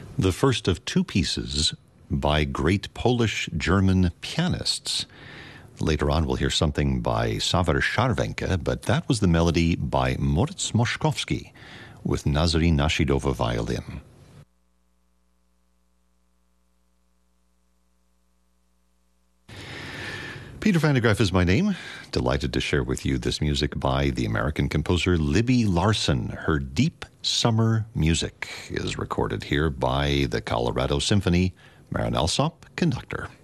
The first of two pieces by great Polish-German pianists. Later on, we'll hear something by Sawar Scharwenka, but that was the melody by Moritz Moszkowski with Nazary Nashidova violin. Peter van der Graaf is my name. Delighted to share with you this music by the American composer Libby Larsen. Her Deep Summer Music is recorded here by the Colorado Symphony. Marin Alsop, conductor.